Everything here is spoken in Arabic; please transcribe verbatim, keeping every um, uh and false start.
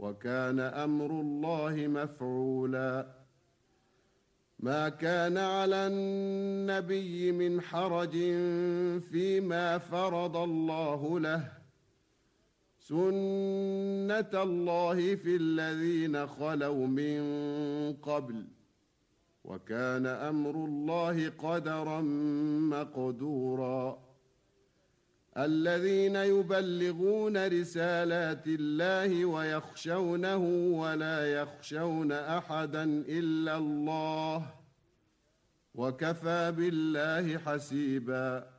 وكان أمر الله مفعولا ما كان على النبي من حرج فيما فرض الله له سنة الله في الذين خلوا من قبل وكان أمر الله قدرا مقدورا الذين يبلغون رسالات الله ويخشونه ولا يخشون أحدا إلا الله وكفى بالله حسيبا